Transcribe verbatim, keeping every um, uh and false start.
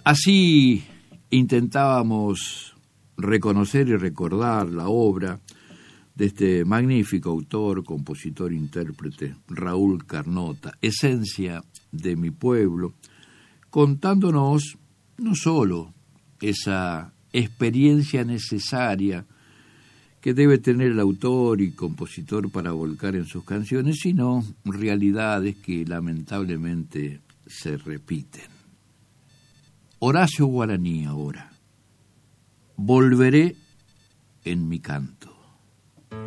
Así intentábamos reconocer y recordar la obra de este magnífico autor, compositor, intérprete, Raúl Carnota, Esencia de mi pueblo, contándonos no solo esa experiencia necesaria que debe tener el autor y compositor para volcar en sus canciones, sino realidades que lamentablemente se repiten. Horacio Guaraní ahora. Volveré en mi canto.